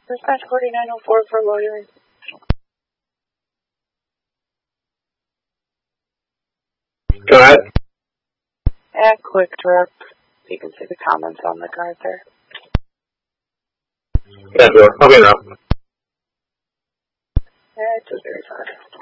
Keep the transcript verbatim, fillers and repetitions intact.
Dispatch forty-nine oh four for loitering. Go ahead. Yeah, quick trip. You can see the comments on the card there. Yeah, sure. I'll be around. Yeah, it's just very far.